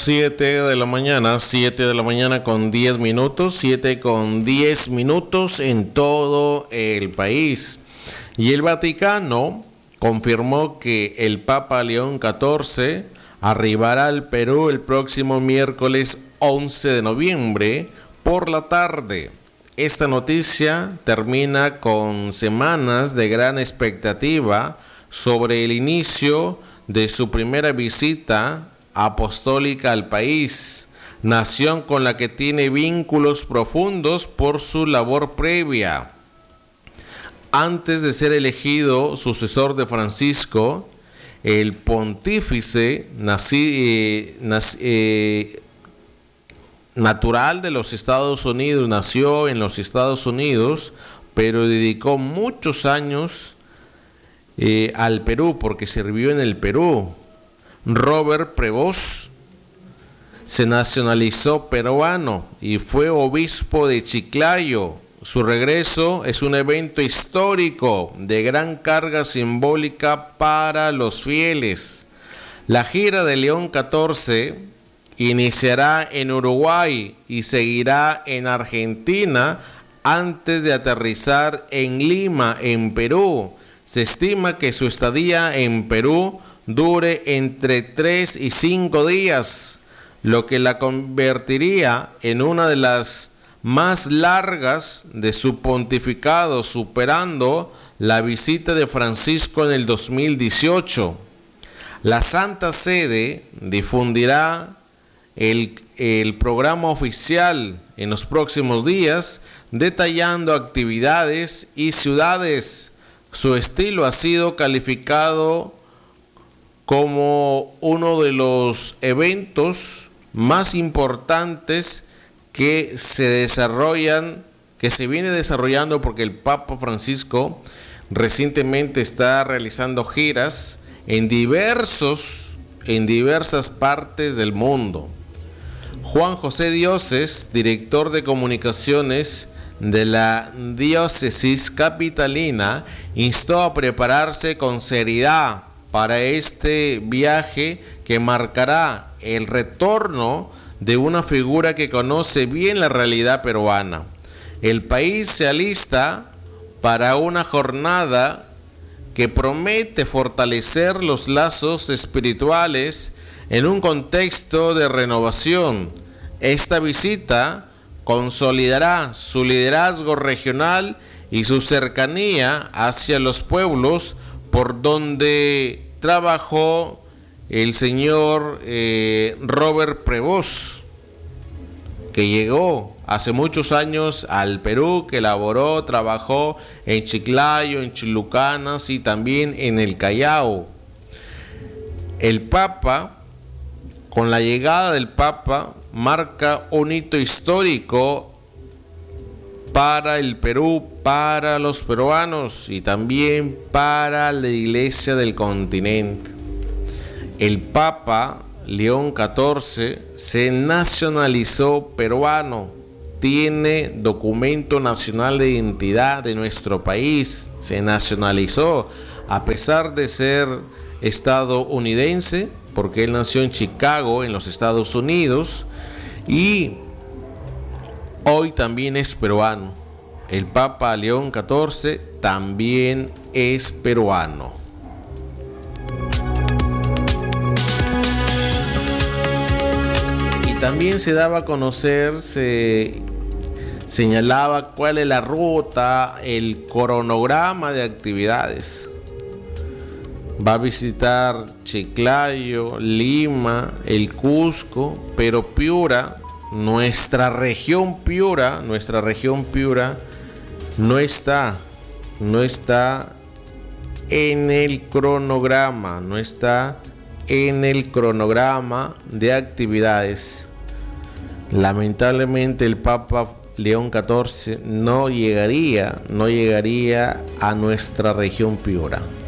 7 de la mañana, 7 de la mañana con 10 minutos, 7 con 10 minutos en todo el país. Y el Vaticano confirmó que el Papa León XIV arribará al Perú el próximo miércoles 11 de noviembre por la tarde. Esta noticia termina con semanas de gran expectativa sobre el inicio de su primera visita apostólica al país, nación con la que tiene vínculos profundos por su labor previa. Antes de ser elegido sucesor de Francisco, el pontífice natural de los Estados Unidos, nació en los Estados Unidos, pero dedicó muchos años al Perú porque sirvió en el Perú. Robert Prevost se nacionalizó peruano y fue obispo de Chiclayo. Su regreso es un evento histórico de gran carga simbólica para los fieles. La gira de León XIV iniciará en Uruguay y seguirá en Argentina antes de aterrizar en Lima, en Perú. Se estima que su estadía en Perú dure entre 3 y 5 días, lo que la convertiría en una de las más largas de su pontificado, superando la visita de Francisco en el 2018. La Santa Sede difundirá el programa oficial en los próximos días, detallando actividades y ciudades. Su estilo ha sido calificado como uno de los eventos más importantes que se viene desarrollando, porque el Papa Francisco recientemente está realizando giras en diversas partes del mundo. Juan José Dioses, director de comunicaciones de la diócesis capitalina, instó a prepararse con seriedad para este viaje que marcará el retorno de una figura que conoce bien la realidad peruana. El país se alista para una jornada que promete fortalecer los lazos espirituales en un contexto de renovación. Esta visita consolidará su liderazgo regional y su cercanía hacia los pueblos por donde trabajó el señor Robert Prevost, que llegó hace muchos años al Perú, que trabajó en Chiclayo, en Chilucanas y también en el Callao. El Papa, con la llegada del Papa, marca un hito histórico para el Perú, para los peruanos y también para la Iglesia del continente. El Papa León XIV se nacionalizó peruano, tiene documento nacional de identidad de nuestro país, se nacionalizó a pesar de ser estadounidense, porque él nació en Chicago, en los Estados Unidos, y hoy también es peruano. El Papa León XIV también es peruano. Y también se daba a conocer, se señalaba cuál es la ruta, el cronograma de actividades. Va a visitar Chiclayo, Lima, el Cusco, pero Piura, nuestra región Piura no está en el cronograma, de actividades. Lamentablemente el Papa León XIV no llegaría a nuestra región Piura.